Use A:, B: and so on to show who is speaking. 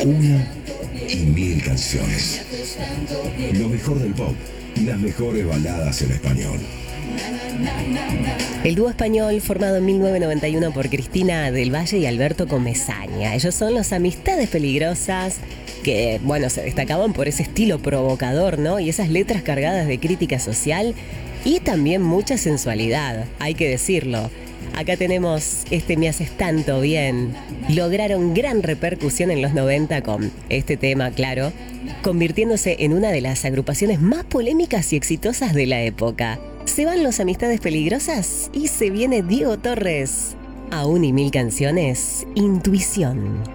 A: Una y mil canciones. Lo mejor del pop y las mejores baladas en español.
B: El dúo español formado en 1991 por Cristina del Valle y Alberto Comesaña. Ellos son los Amistades Peligrosas, que, bueno, se destacaban por ese estilo provocador, ¿no? Y esas letras cargadas de crítica social y también mucha sensualidad, hay que decirlo. Acá tenemos este Me Haces Tanto Bien. Lograron gran repercusión en los 90 con este tema, claro, convirtiéndose en una de las agrupaciones más polémicas y exitosas de la época. Se van los Amistades Peligrosas y se viene Diego Torres. A una y mil canciones, Intuición.